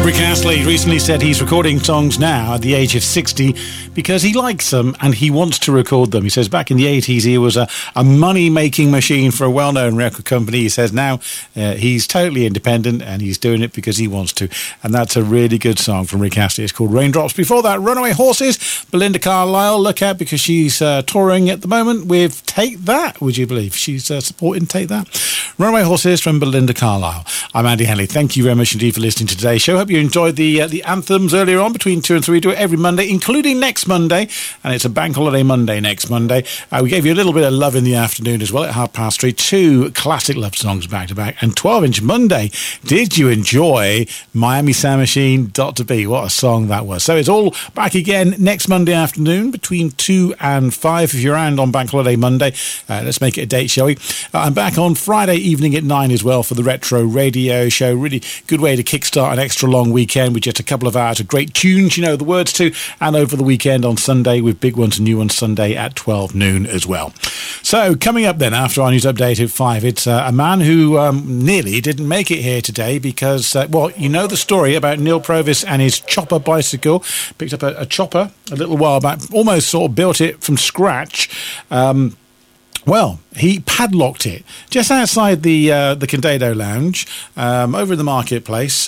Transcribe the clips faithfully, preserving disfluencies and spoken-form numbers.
Rick Astley recently said he's recording songs now at the age of sixty because he likes them and he wants to record them. He says back in the eighties he was a, a money-making machine for a well-known record company. He says now uh, he's totally independent and he's doing it because he wants to. And that's a really good song from Rick Astley. It's called Raindrops. Before that, Runaway Horses, Belinda Carlisle. Look out because she's uh, touring at the moment with Take That, would you believe? She's uh, supporting Take That. Runaway Horses from Belinda Carlisle. I'm Andy Henley. Thank you very much indeed for listening to today's show. Hope you enjoyed the uh, the anthems earlier on between two and three. We do it every Monday, including next Monday, and it's a bank holiday Monday next Monday. Uh, we gave you a little bit of love in the afternoon as well at half past three. Two classic love songs back to back, and twelve inch Monday. Did you enjoy Miami Sound Machine? Doctor B? What a song that was. So it's all back again next Monday afternoon between two and five. If you're around on bank holiday Monday, uh, let's make it a date, shall we? Uh, I'm back on Friday evening at nine as well for the Retro Radio Show. Really good way to kickstart an extra long weekend with just a couple of hours of great tunes, you know the words to, and over the weekend on Sunday with big ones and new ones Sunday at twelve noon as well. So coming up then after our news update at five, it's uh, a man who um, nearly didn't make it here today because, uh, well, you know the story about Neil Provis and his chopper bicycle. Picked up a, a chopper a little while back, almost sort of built it from scratch. Um, Well, he padlocked it just outside the uh, the Condado Lounge um, over in the marketplace.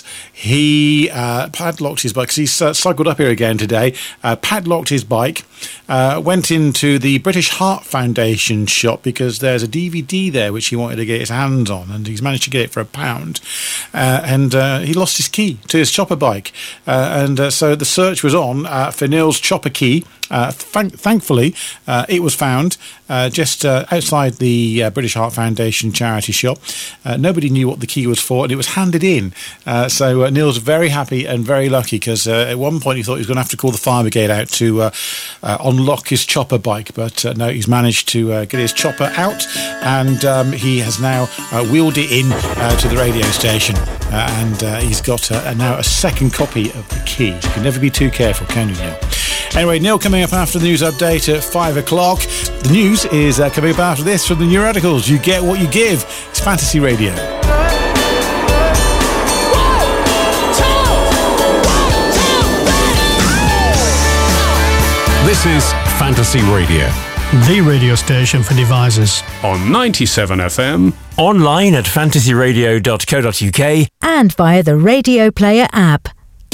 He uh, padlocked his bike because he's uh, cycled up here again today. Uh, padlocked his bike, uh, went into the British Heart Foundation shop because there's a D V D there which he wanted to get his hands on, and he's managed to get it for a pound. Uh, and uh, he lost his key to his chopper bike, uh, and uh, so the search was on uh, for Neil's chopper key. Uh, th- thankfully, uh, it was found uh, just uh, outside the uh, British Heart Foundation charity shop. Uh, nobody knew what the key was for, and it was handed in. Uh, so uh, Neil's very happy and very lucky because uh, at one point he thought he was going to have to call the fire brigade out to uh, uh, unlock his chopper bike, but uh, no, he's managed to uh, get his chopper out, and um, he has now uh, wheeled it in uh, to the radio station, uh, and uh, he's got uh, now a second copy of the key. You can never be too careful, can you, Neil? Anyway, Neil coming up after the news update at five o'clock. The news is uh, coming up after this from the New Radicals. You get what you give. It's Fantasy Radio. This is Fantasy Radio, the radio station for devices. On ninety-seven F M. Online at fantasy radio dot co dot uk. And via the Radio Player app.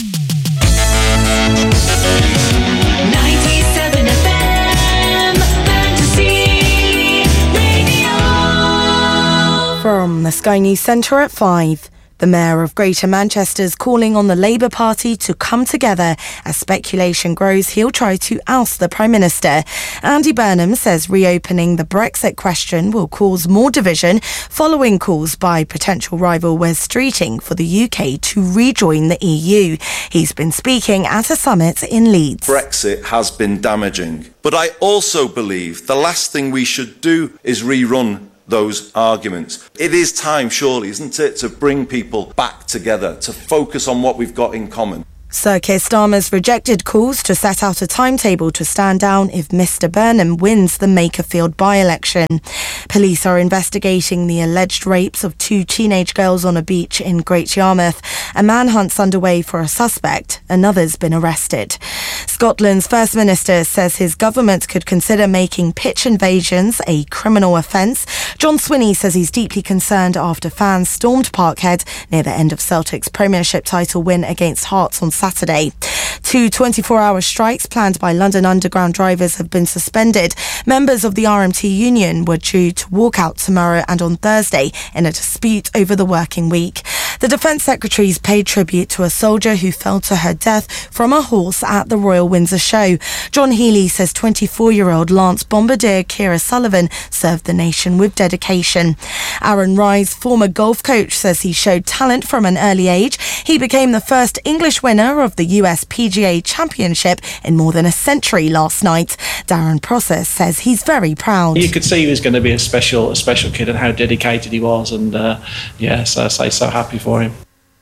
From the Sky News Centre at five. The Mayor of Greater Manchester is calling on the Labour Party to come together as speculation grows he'll try to oust the Prime Minister. Andy Burnham says reopening the Brexit question will cause more division following calls by potential rival Wes Streeting for the U K to rejoin the E U. He's been speaking at a summit in Leeds. Brexit has been damaging, but I also believe the last thing we should do is rerun those arguments. It is time, surely, isn't it, to bring people back together, to focus on what we've got in common. Sir Keir Starmer's rejected calls to set out a timetable to stand down if Mr Burnham wins the Makerfield by-election. Police are investigating the alleged rapes of two teenage girls on a beach in Great Yarmouth. A manhunt's underway for a suspect. Another's been arrested. Scotland's First Minister says his government could consider making pitch invasions a criminal offence. John Swinney says he's deeply concerned after fans stormed Parkhead near the end of Celtic's Premiership title win against Hearts on Saturday. Two twenty-four hour strikes planned by London Underground drivers have been suspended. Members of the R M T union were due to walk out tomorrow and on Thursday in a dispute over the working week. The Defence Secretary's paid tribute to a soldier who fell to her death from a horse at the Royal Windsor Show. John Healy says twenty-four-year-old Lance Bombardier Ciara Sullivan served the nation with dedication. Aaron Rise, former golf coach, says he showed talent from an early age. He became the first English winner of the U S P G A Championship in more than a century last night. Darren Prosser says he's very proud. You could see he was going to be a special, a special kid and how dedicated he was, and uh, yeah, so I say so happy for him.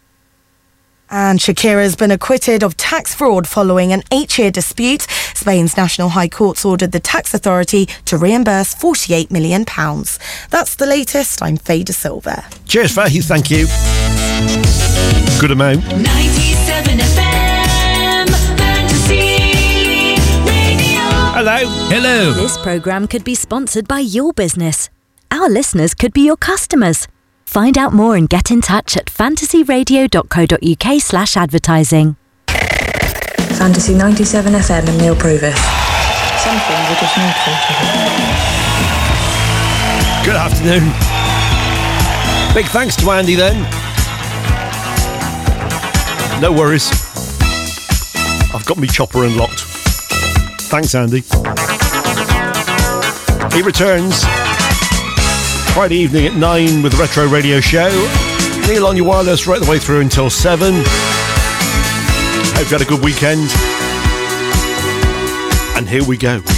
And Shakira's been acquitted of tax fraud following an eight-year dispute. Spain's National High Court's ordered the tax authority to reimburse forty-eight million pounds. That's the latest. I'm Faye De Silva. Cheers, Faye. Thank you. Good amount. ninety-seven Hello. Hello. This programme could be sponsored by your business. Our listeners could be your customers. Find out more and get in touch at fantasyradio.co.uk slash advertising. Fantasy ninety-seven F M and Neil Proveth. Some things are just not Good afternoon. Big thanks to Andy then. No worries. I've got me chopper unlocked. Thanks, Andy. He returns Friday evening at nine with the Retro Radio Show. Neil on your wireless right the way through until seven. Hope you had a good weekend. And here we go.